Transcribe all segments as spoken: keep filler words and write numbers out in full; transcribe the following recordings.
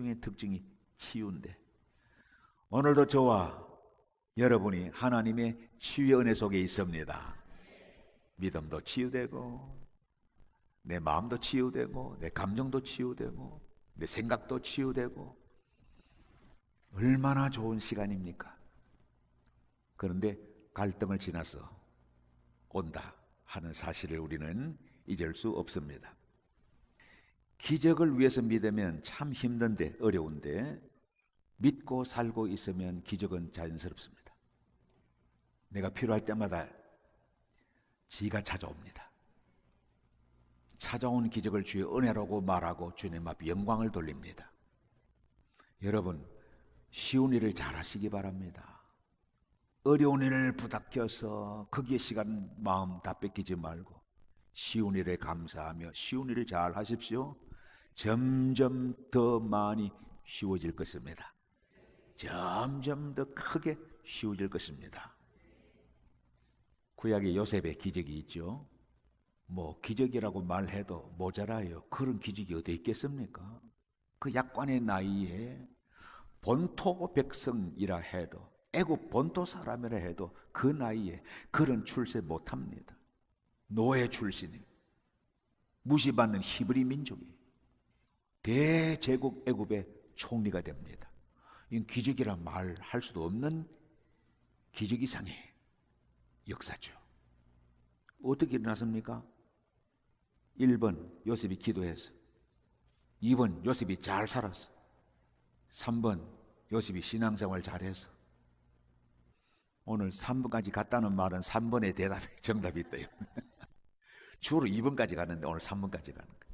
중에 특징이 치유인데, 오늘도 저와 여러분이 하나님의 치유의 은혜 속에 있습니다. 믿음도 치유되고, 내 마음도 치유되고, 내 감정도 치유되고, 내 생각도 치유되고, 얼마나 좋은 시간입니까? 그런데 갈등을 지나서 온다 하는 사실을 우리는 잊을 수 없습니다. 기적을 위해서 믿으면 참 힘든데, 어려운데, 믿고 살고 있으면 기적은 자연스럽습니다. 내가 필요할 때마다 지가 찾아옵니다. 찾아온 기적을 주의 은혜라고 말하고 주님 앞에 영광을 돌립니다. 여러분, 쉬운 일을 잘 하시기 바랍니다. 어려운 일을 부닥쳐서 거기에 시간, 마음 다 뺏기지 말고 쉬운 일에 감사하며 쉬운 일을 잘 하십시오. 점점 더 많이 쉬워질 것입니다. 점점 더 크게 쉬워질 것입니다. 구약에 요셉의 기적이 있죠. 뭐 기적이라고 말해도 모자라요. 그런 기적이 어디 있겠습니까? 그 약관의 나이에 본토 백성이라 해도, 애국 본토 사람이라 해도 그 나이에 그런 출세 못합니다. 노예 출신이, 무시받는 히브리 민족이 대제국 애굽의 총리가 됩니다. 이건 기적이라 말할 수도 없는 기적 이상의 역사죠. 어떻게 일어났습니까? 일 번 요셉이 기도해서, 이 번 요셉이 잘 살았어, 삼 번 요셉이 신앙생활 잘해서. 오늘 삼 번까지 갔다는 말은 삼 번의 대답이 정답이 있대요. 주로 이 번까지 가는데 오늘 삼 번까지 가는 거예요.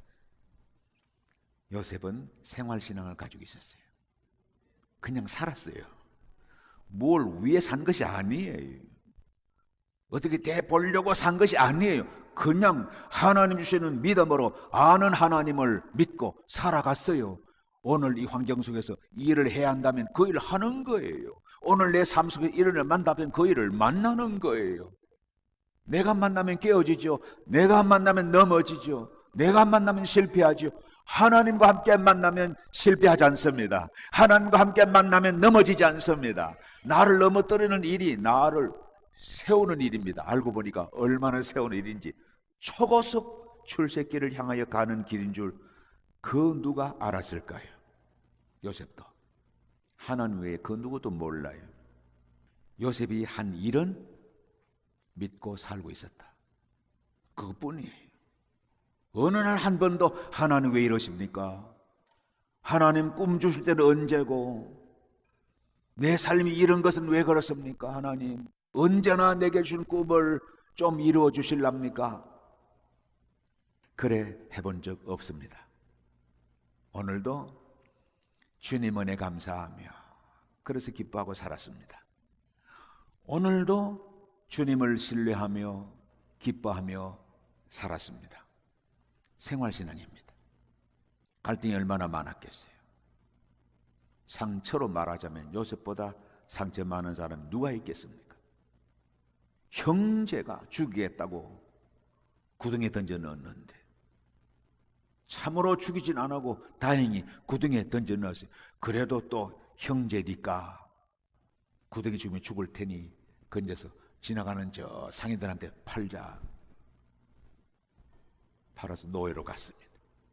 요셉은 생활신앙을 가지고 있었어요. 그냥 살았어요. 뭘 위해 산 것이 아니에요. 어떻게 대 보려고 산 것이 아니에요. 그냥 하나님 주시는 믿음으로 아는 하나님을 믿고 살아갔어요. 오늘 이 환경 속에서 이 일을 해야 한다면 그 일을 하는 거예요. 오늘 내 삶 속에 이런 일을 만나면 그 일을 만나는 거예요. 내가 만나면 깨어지죠. 내가 만나면 넘어지죠. 내가 만나면 실패하죠. 하나님과 함께 만나면 실패하지 않습니다. 하나님과 함께 만나면 넘어지지 않습니다. 나를 넘어뜨리는 일이 나를 세우는 일입니다. 알고 보니까 얼마나 세우는 일인지, 초고속 출세길을 향하여 가는 길인 줄 그 누가 알았을까요? 요셉도. 하나님 외에 그 누구도 몰라요. 요셉이 한 일은 믿고 살고 있었다. 그것뿐이에요. 어느 날 한 번도 하나님 왜 이러십니까? 하나님 꿈 주실 때는 언제고, 내 삶이 이런 것은 왜 그렇습니까? 하나님 언제나 내게 준 꿈을 좀 이루어 주실랍니까? 그래 해본 적 없습니다. 오늘도 주님 은혜 감사하며 그래서 기뻐하고 살았습니다. 오늘도 주님을 신뢰하며 기뻐하며 살았습니다. 생활신앙입니다. 갈등이 얼마나 많았겠어요. 상처로 말하자면 요셉보다 상처 많은 사람 누가 있겠습니까? 형제가 죽이겠다고 구덩이에 던져 넣었는데 참으로 죽이진 않고 다행히 구덩이에 던져 넣었어요. 그래도 또 형제니까 구덩이 죽으면 죽을 테니 건져서 지나가는 저 상인들한테 팔자. 팔아서 노예로 갔습니다.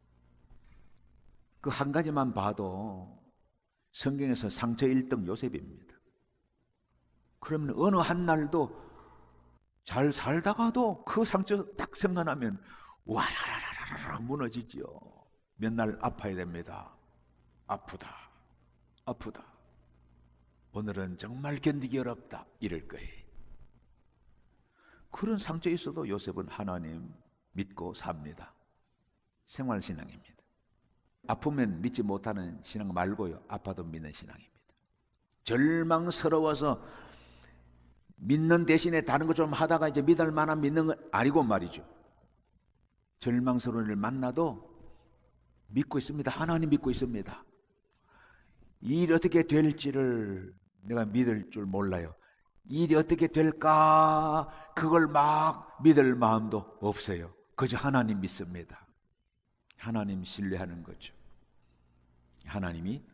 그 한 가지만 봐도 성경에서 상처 일 등 요셉입니다. 그러면 어느 한 날도 잘 살다가도 그 상처 딱 생각나면 와라라라라 무너지죠. 몇 날 아파야 됩니다. 아프다, 아프다. 오늘은 정말 견디기 어렵다. 이럴 거예요. 그런 상처 있어도 요셉은 하나님 믿고 삽니다. 생활신앙입니다. 아프면 믿지 못하는 신앙 말고요, 아파도 믿는 신앙입니다. 절망스러워서 믿는 대신에 다른 거 좀 하다가 이제 믿을 만한 믿는 건 아니고 말이죠. 절망스러운 일을 만나도 믿고 있습니다. 하나님 믿고 있습니다. 이 일이 어떻게 될지를 내가 믿을 줄 몰라요. 이 일이 어떻게 될까 그걸 막 믿을 마음도 없어요. 그저 하나님 믿습니다. 하나님 신뢰하는 거죠. 하나님이